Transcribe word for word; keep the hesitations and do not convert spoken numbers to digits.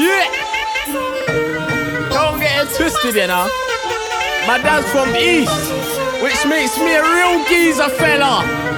Yeah. Don't get it twisted, you know. My dad's from East, which makes me a real geezer fella.